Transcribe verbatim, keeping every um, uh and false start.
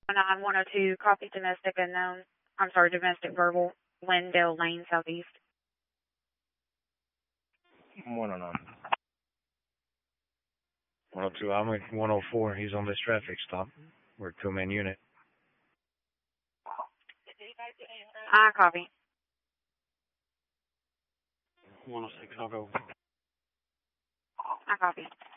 nine one oh two, copy domestic unknown. I'm sorry, domestic verbal, Wendell Lane, southeast. one oh nine. one oh two, I'm at one oh four. He's on this traffic stop. We're a two-man unit. I copy. one oh six, I'll go. I copy.